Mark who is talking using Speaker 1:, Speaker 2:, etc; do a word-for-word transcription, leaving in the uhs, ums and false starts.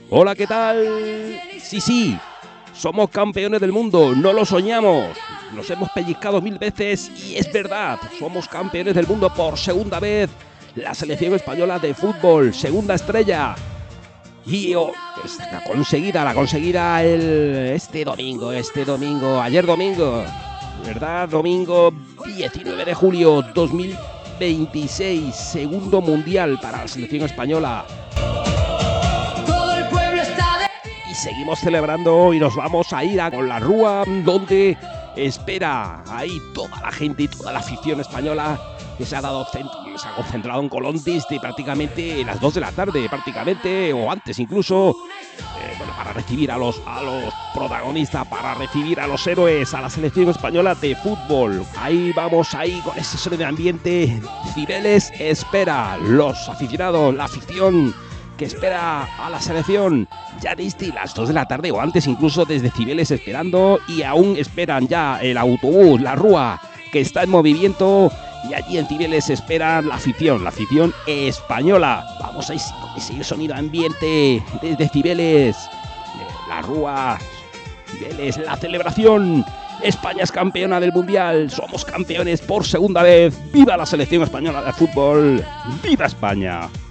Speaker 1: Hola, ¿qué tal? Sí, sí, somos campeones del mundo, no lo soñamos. Nos hemos pellizcado mil veces y es verdad, somos campeones del mundo por segunda vez. La selección española de fútbol, segunda estrella. Y oh, la conseguida, la conseguida el, este domingo, este domingo, ayer domingo, ¿verdad? Domingo diecinueve de julio dos mil veintiséis, segundo mundial para la selección española. Y seguimos celebrando y nos vamos a ir a con la Rúa, donde espera ahí toda la gente y toda la afición española que se ha dado centro, se ha concentrado en Colón desde prácticamente las dos de la tarde, prácticamente, o antes incluso, eh, bueno, para recibir a los, a los protagonistas, para recibir a los héroes, a la selección española de fútbol. Ahí vamos, ahí con ese sonido de ambiente. Cibeles espera, los aficionados, la afición que espera a la selección ya desde las dos de la tarde o antes incluso desde Cibeles esperando, y aún esperan ya el autobús, la Rúa, que está en movimiento, y allí en Cibeles esperan la afición, la afición española. Vamos a ir con ese sonido ambiente desde Cibeles, la Rúa, Cibeles, la celebración. España es campeona del mundial, somos campeones por segunda vez. ¡Viva la selección española de fútbol! ¡Viva España!